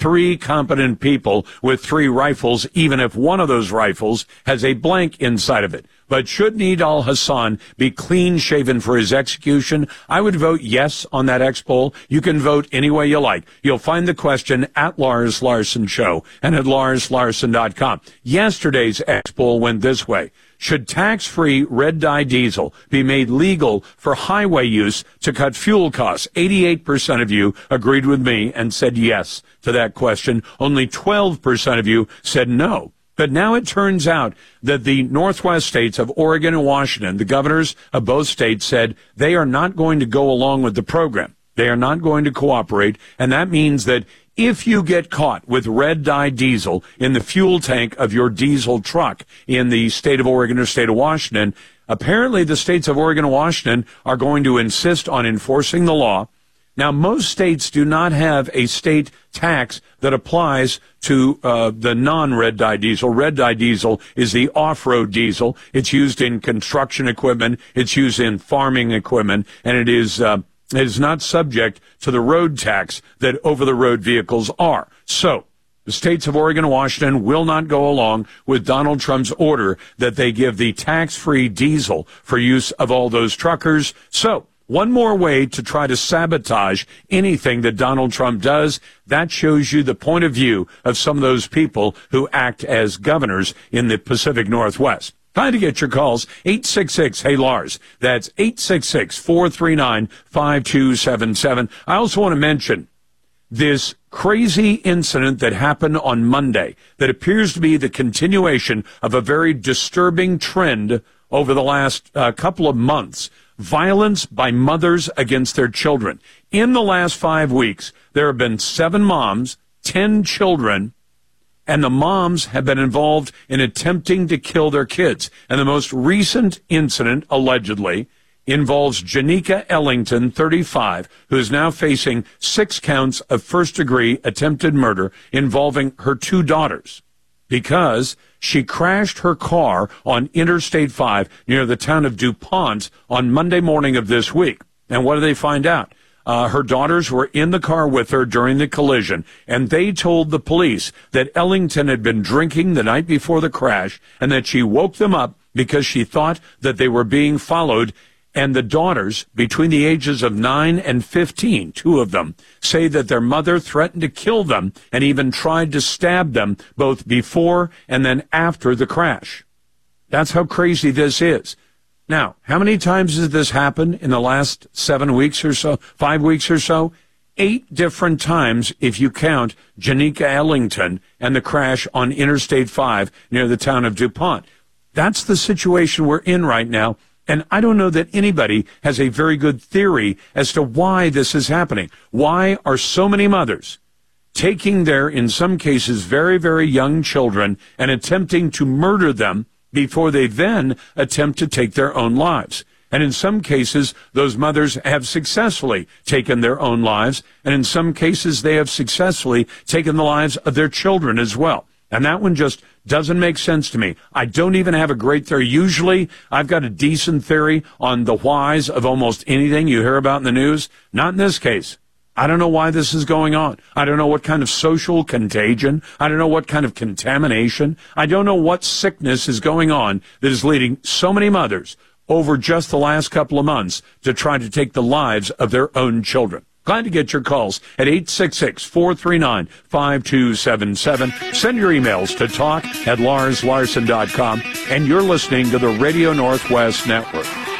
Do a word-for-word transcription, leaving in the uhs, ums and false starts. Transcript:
three competent people with three rifles, even if one of those rifles has a blank inside of it. But should Need al-Hassan be clean-shaven for his execution? I would vote yes on that X poll. You can vote any way you like. You'll find the question at Lars Larson Show and at lars larson dot com. Yesterday's X poll went this way. Should tax-free red dye diesel be made legal for highway use to cut fuel costs? eighty-eight percent of you agreed with me and said yes to that question. Only twelve percent of you said no. But now it turns out that the Northwest states of Oregon and Washington, the governors of both states, said they are not going to go along with the program. They are not going to cooperate, and that means that if you get caught with red dye diesel in the fuel tank of your diesel truck in the state of Oregon or state of Washington, apparently the states of Oregon and Washington are going to insist on enforcing the law. Now, most states do not have a state tax that applies to uh, the non-red dye diesel. Red dye diesel is the off-road diesel. It's used in construction equipment. It's used in farming equipment, and it is uh, it is not subject to the road tax that over-the-road vehicles are. So the states of Oregon and Washington will not go along with Donald Trump's order that they give the tax-free diesel for use of all those truckers. So one more way to try to sabotage anything that Donald Trump does. That shows you the point of view of some of those people who act as governors in the Pacific Northwest. Time to get your calls. eight six six, hey Lars. That's eight six six, four three nine, five two seven seven. I also want to mention this crazy incident that happened on Monday that appears to be the continuation of a very disturbing trend over the last uh, couple of months. Violence by mothers against their children. In the last five weeks, there have been seven moms, ten children, and the moms have been involved in attempting to kill their kids. And the most recent incident, allegedly, involves Janika Ellington, thirty-five, who is now facing six counts of first-degree attempted murder involving her two daughters, because she crashed her car on Interstate five near the town of DuPont on Monday morning of this week. And what did they find out? Uh, her daughters were in the car with her during the collision, and they told the police that Ellington had been drinking the night before the crash and that she woke them up because she thought that they were being followed. And the daughters, between the ages of nine and fifteen, two of them, say that their mother threatened to kill them and even tried to stab them both before and then after the crash. That's how crazy this is. Now, how many times has this happened in the last seven weeks or so, five weeks or so? Eight different times if you count Janika Ellington and the crash on Interstate five near the town of DuPont. That's the situation we're in right now. And I don't know that anybody has a very good theory as to why this is happening. Why are so many mothers taking their, in some cases, very, very young children and attempting to murder them before they then attempt to take their own lives? And in some cases, those mothers have successfully taken their own lives. And in some cases, they have successfully taken the lives of their children as well. And that one just doesn't make sense to me. I don't even have a great theory. Usually, I've got a decent theory on the whys of almost anything you hear about in the news. Not in this case. I don't know why this is going on. I don't know what kind of social contagion. I don't know what kind of contamination. I don't know what sickness is going on that is leading so many mothers over just the last couple of months to try to take the lives of their own children. Glad to get your calls at eight six six, four three nine, five two seven seven. Send your emails to talk at lars larson dot com. And you're listening to the Radio Northwest Network.